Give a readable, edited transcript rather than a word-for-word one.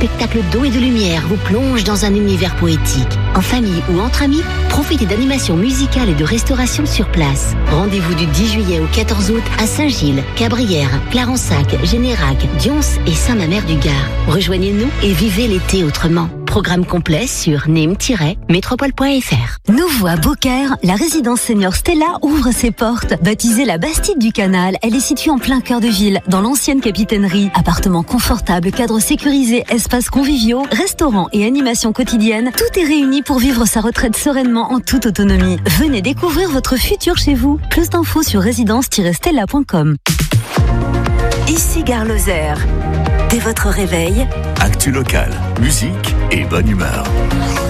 spectacle d'eau et de lumière vous plonge dans un univers poétique. En famille ou entre amis, profitez d'animations musicales et de restauration sur place. Rendez-vous du 10 juillet au 14 août à Saint-Gilles, Cabrières, Clarensac, Générac, Dions et Saint-Mamère-du-Gard. Rejoignez-nous et vivez l'été autrement. Programme complet sur nîmes-métropole.fr. Nouveau à Beaucaire, la résidence senior Stella ouvre ses portes. Baptisée la Bastide du Canal, elle est située en plein cœur de ville, dans l'ancienne capitainerie. Appartements confortables, cadres sécurisés, espaces conviviaux, restaurants et animations quotidiennes, tout est réuni pour vivre sa retraite sereinement en toute autonomie. Venez découvrir votre futur chez vous. Plus d'infos sur résidence-stella.com. Ici Gare Lozère. Dès votre réveil, actu local, musique et bonne humeur.